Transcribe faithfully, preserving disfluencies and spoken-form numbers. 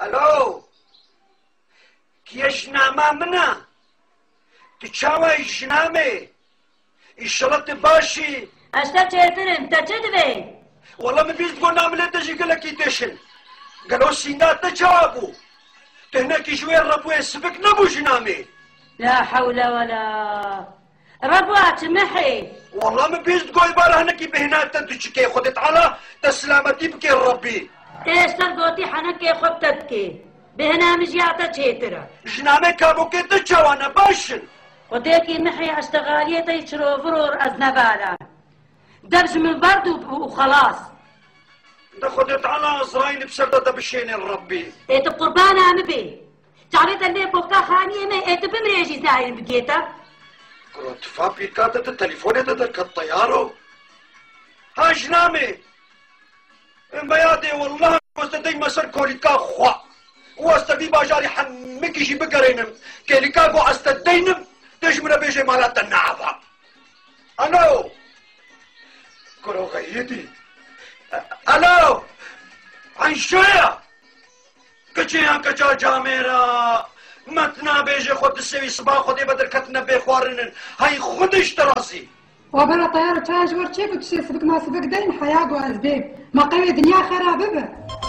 الو كيش ناما منا تشاوي جنامي الشلط باشي اشتا چهترم تا چه دوی؟ والله من بيست قول نعمل تجي قال لك يدشن قالوا سينات تجابو تهناك شوية الربو يسبك نبو جنامي لا حول ولا ربوات محي والله من بيست قول بارا هناكي بهنات تدشكي خدت على تسلامتي بكي الربي تيستر قوتي حنكي خد تبكي بهنا مجياتا چهترا جنامي كابو كي تجاوانا باشن وديكي محي اشتغاليتا يشرو فرور ازنبالا دبج من برد وخلاص ده خدت على ازراين بسردة بشين الربي ايت قربانا مبي تعريت اللي بوكا خانية ما ايت بمريجي زاين بقيتا قلت فابي كاتت التليفون تدرك الطيارو ها جنامي بيادي والله واستدي مسر كوليكا خوا واستدي باجاري حمكي شي بقرينم كوليكا قو استدينم تجمنا بيجي مالات النعبة الو كرو غيدي الو عن شوية كجيان كجا جاميرا متنا بيجي خود السوي صباح خودي بدر كتنا بيخوارنن هاي خودش تراسي وبلا طيارة تاج ورشيك وتشي سبك ما سبك دين حياة وأزبيب ما قوي دنيا خرابة.